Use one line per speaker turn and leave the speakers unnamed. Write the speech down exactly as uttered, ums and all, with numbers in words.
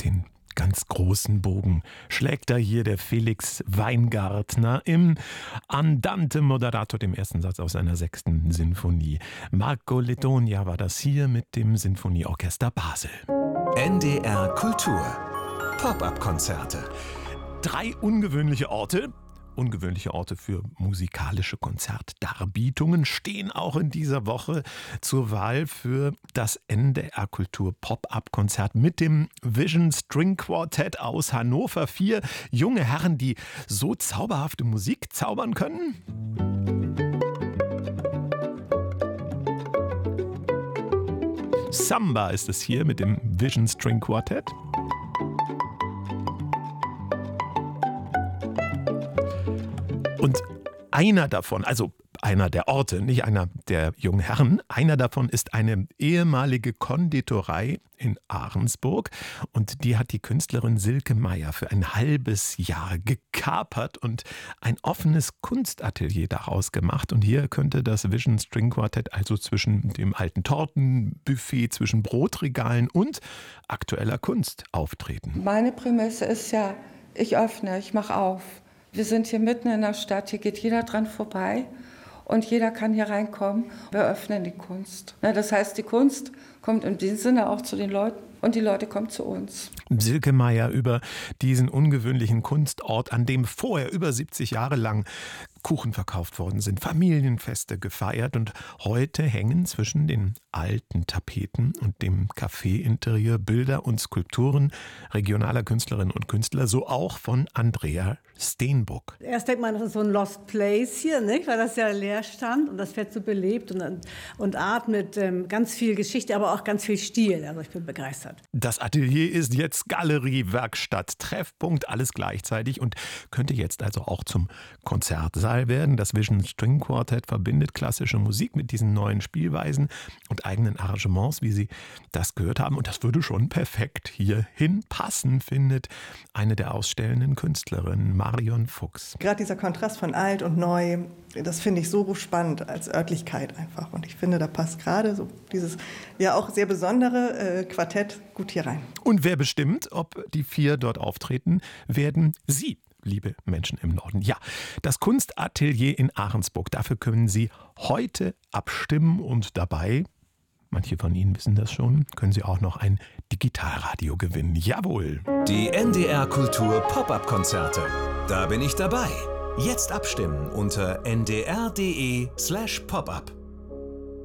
Den ganz großen Bogen schlägt da hier der Felix Weingartner im Andante Moderato, dem ersten Satz aus seiner sechsten Sinfonie. Marco Lettonia war das hier mit dem Sinfonieorchester Basel.
N D R Kultur. Pop-up-Konzerte.
Drei ungewöhnliche Orte. Ungewöhnliche Orte für musikalische Konzertdarbietungen stehen auch in dieser Woche zur Wahl für das N D R Kultur Pop-up-Konzert mit dem Vision String Quartet aus Hannover. Vier junge Herren, die so zauberhafte Musik zaubern können. Samba ist es hier mit dem Vision String Quartet. Und einer davon, also einer der Orte, nicht einer der jungen Herren, einer davon ist eine ehemalige Konditorei in Ahrensburg. Und die hat die Künstlerin Silke Meier für ein halbes Jahr gekapert und ein offenes Kunstatelier daraus gemacht. Und hier könnte das Vision String Quartet also zwischen dem alten Tortenbuffet, zwischen Brotregalen und aktueller Kunst auftreten.
Meine Prämisse ist ja, ich öffne, ich mache auf. Wir sind hier mitten in der Stadt, hier geht jeder dran vorbei und jeder kann hier reinkommen. Wir öffnen die Kunst. Das heißt, die Kunst kommt in diesem Sinne auch zu den Leuten und die Leute kommen zu uns.
Silke Meier über diesen ungewöhnlichen Kunstort, an dem vorher über siebzig Jahre lang Kuchen verkauft worden sind, Familienfeste gefeiert und heute hängen zwischen den alten Tapeten und dem Café-Interieur Bilder und Skulpturen regionaler Künstlerinnen und Künstler, so auch von Andrea Steenbuck.
Erst denkt man, das ist so ein Lost Place hier, nicht? Weil das ja leer stand und das wird so belebt und, und Art mit ähm, ganz viel Geschichte, aber auch ganz viel Stil. Also ich bin begeistert.
Das Atelier ist jetzt Galerie, Werkstatt, Treffpunkt, alles gleichzeitig und könnte jetzt also auch zum Konzertsaal werden. Das Vision String Quartet verbindet klassische Musik mit diesen neuen Spielweisen und eigenen Arrangements, wie Sie das gehört haben. Und das würde schon perfekt hierhin passen, findet eine der ausstellenden Künstlerinnen, Marion Fuchs.
Gerade dieser Kontrast von alt und neu, das finde ich so spannend als Örtlichkeit einfach. Und ich finde, da passt gerade so dieses ja auch sehr besondere äh, Quartett gut hier rein.
Und wer bestimmt, ob die vier dort auftreten, werden Sie, liebe Menschen im Norden. Ja, das Kunstatelier in Ahrensburg, dafür können Sie heute abstimmen und dabei, manche von Ihnen wissen das schon, können Sie auch noch ein Digitalradio gewinnen. Jawohl.
Die N D R Kultur Pop-up-Konzerte. Da bin ich dabei. Jetzt abstimmen unter n d r punkt d e slash pop up.